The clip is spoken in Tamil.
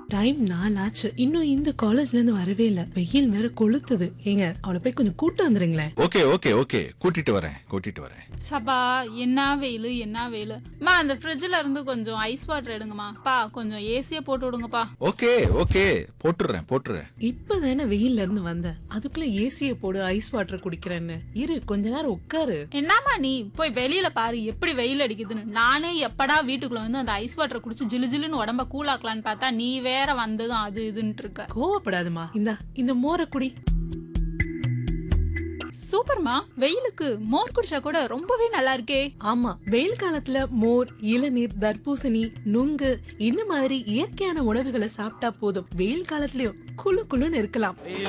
டைம் 4 ஆச்சு. இன்னும் இந்த காலேஜ்ல இருந்து வரவே இல்ல. வெயில் வேற கொளுத்துது. ஏங்க அவளை போய் கொஞ்சம் கூட்டு வந்துருங்களேன். ஓகே ஓகே ஓகே கூட்டிட்டு வரேன். சபா என்ன வெயிலு என்ன வெயிலு. மா அந்த ஃப்ரிட்ஜ்ல இருந்து கொஞ்சம் ஐஸ் வாட்டர் எடுங்கம்மா. பா கொஞ்சம் ஏசிய போட்டு விடுங்கப்பா. ஓகே ஓகே போட்டுறேன். இப்பதானே வெயில்ல இருந்து வந்த, அதுக்குள்ள ஏசிய போடு ஐஸ் வாட்டர் குடிக்கிறேன்னு. இரு கொஞ்ச நேரம் உட்காரு. என்னம்மா நீ போய் வெளியில பாரு எப்படி வெயில் அடிக்குதுன்னு. நானே எப்படா வீட்டுக்குள்ள வந்து அந்த ஐஸ் வாட்டர் குடிச்சு ஜிலு ஜிலுன்னு உடம்ப கூலாக்கலான்னு பார்த்தா நீ வேற வந்ததும் அது இதுன்னு இருக்க. கோவப்படாதம்மா. இந்த மோரை குடி. சூப்பர்மா, வெயிலுக்கு மோர் குடிச்சா கூட ரொம்பவே நல்லா இருக்கே. ஆமா, வெயில் காலத்துல மோர், இளநீர், தர்பூசணி, நுங்கு இந்த மாதிரி இயற்கையான உணவுகளை சாப்பிட்டா போதும். வெயில் காலத்துலயும் குளு குளுன்னு இருக்கலாம்.